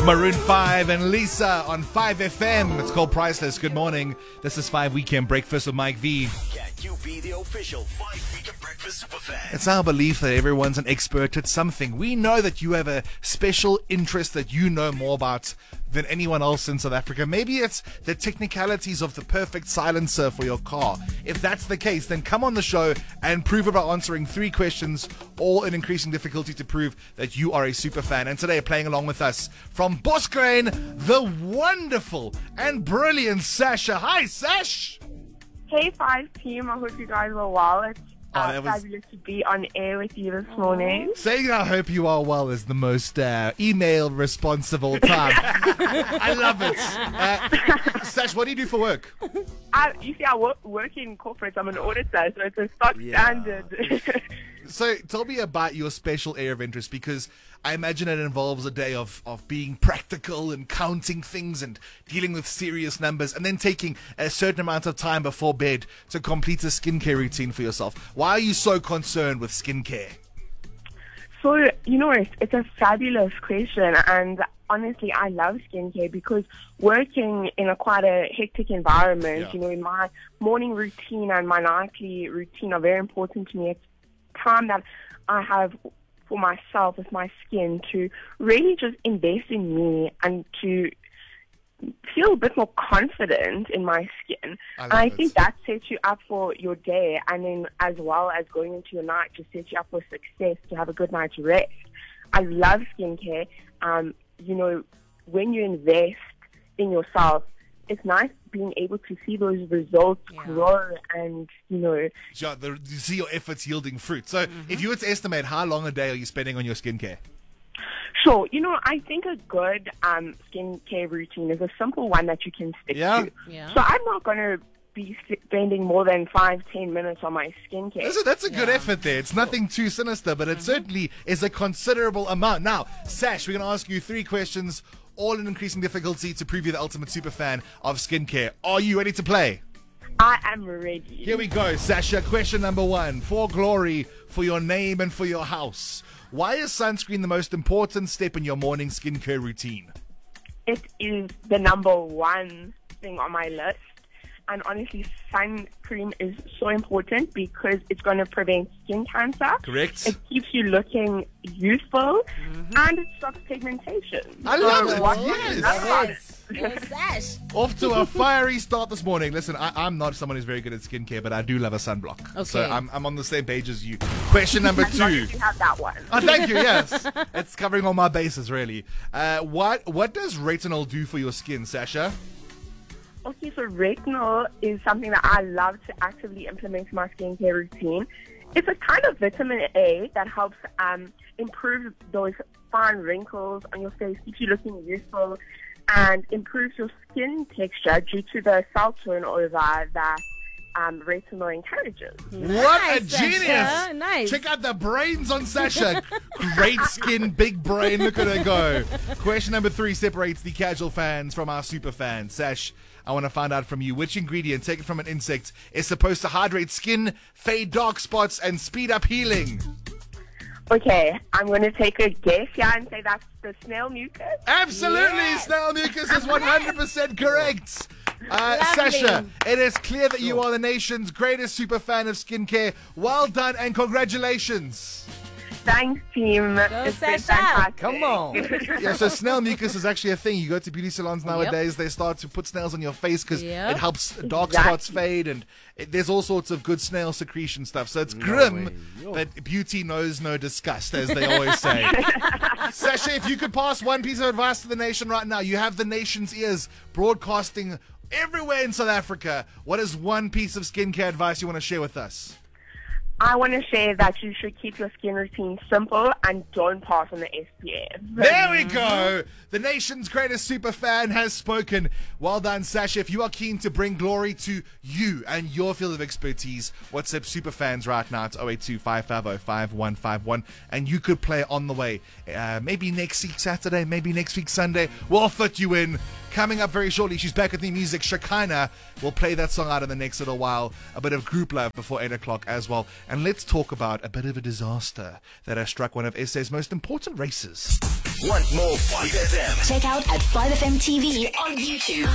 Maroon 5 and Lisa on 5FM. It's called Priceless. Good morning. This is 5 Weekend Breakfast with Mike V. Can you be the official 5 Weekend Breakfast Superfan? It's our belief that everyone's an expert at something. We know that you have a special interest that you know more about than anyone else in South Africa. Maybe it's the technicalities of the perfect silencer for your car. If that's the case, then come on the show and prove it by answering 3 questions, all in increasing difficulty, to prove that you are a super fan. And today, playing along with us from Bosgrain, the wonderful and brilliant Sasha. Hi, Sash! Hey, 5 team. I hope you guys are well. It's fabulous to be on air with you this morning. Saying I hope you are well is the most email response of all time. I love it. Sash, what do you do for work? You see, I work in corporate. I'm an auditor, so it's a stock standard. So tell me about your special area of interest, because I imagine it involves a day of being practical and counting things and dealing with serious numbers, and then taking a certain amount of time before bed to complete a skincare routine for yourself. Why are you so concerned with skincare? So, it's a fabulous question, and honestly, I love skincare because working in quite a hectic environment, my morning routine and my nightly routine are very important to me. It's time that I have for myself with my skin to really just invest in me and to feel a bit more confident in my skin. I think that sets you up for your day, and then as well as going into your night to set you up for success, to have a good night's rest. I love skincare. When you invest in yourself, it's nice being able to see those results grow and, you see your efforts yielding fruit. So if you were to estimate, how long a day are you spending on your skincare? Sure. I think a good skincare routine is a simple one that you can stick to. Yeah. So I'm not going to be spending more than 5-10 minutes on my skincare. That's a good effort there. It's nothing too sinister, but it certainly is a considerable amount. Now, Sash, we're going to ask you 3 questions, all in increasing difficulty, to prove you're the ultimate super fan of skincare. Are you ready to play? I am ready. Here we go, Sasha. Question number 1. For glory, for your name and for your house, why is sunscreen the most important step in your morning skincare routine? It is the number 1 thing on my list. And honestly, sun cream is so important because it's going to prevent skin cancer. Correct. It keeps you looking youthful, and it stops pigmentation. I love it. Yes. Sash. Off to a fiery start this morning. Listen, I'm not someone who's very good at skincare, but I do love a sunblock. Okay. So I'm on the same page as you. Question number 2. You have that one. Oh, thank you. Yes, it's covering all my bases, really. What does retinol do for your skin, Sasha? Okay, so retinol is something that I love to actively implement in my skincare routine. It's a kind of vitamin A that helps improve those fine wrinkles on your face, keeps you looking youthful, and improves your skin texture due to the cell turnover that retinol encourages. What a genius! Sasha. Nice. Check out the brains on Sasha. Great skin, big brain. Look at her go. Question number 3 separates the casual fans from our super fans. Sash, I want to find out from you, which ingredient taken from an insect is supposed to hydrate skin, fade dark spots, and speed up healing? Okay, I'm going to take a guess here and say that's the snail mucus. Absolutely, yes. Snail mucus is 100% correct. Sasha, it is clear that you are the nation's greatest super fan of skincare. Well done and congratulations. Thanks, team. It's been fantastic. Come on. Yeah, so snail mucus is actually a thing. You go to beauty salons nowadays, they start to put snails on your face because it helps dark spots fade, and there's all sorts of good snail secretion stuff. So it's grim, but beauty knows no disgust, as they always say. Sasha, if you could pass one piece of advice to the nation right now, you have the nation's ears broadcasting everywhere in South Africa. What is one piece of skincare advice you want to share with us? I want to share that you should keep your skin routine simple and don't pass on the SPF. There we go. The nation's greatest super fan has spoken. Well done, Sasha. If you are keen to bring glory to you and your field of expertise, WhatsApp super fans right now. It's 082-550-5151. And you could play on the way. Maybe next week Saturday, maybe next week Sunday. We'll fit you in. Coming up very shortly, she's back with new music. Shekinah will play that song out in the next little while. A bit of group love before 8 o'clock as well. And let's talk about a bit of a disaster that has struck one of SA's most important races. Want more 5FM? Check out at 5FM TV on YouTube.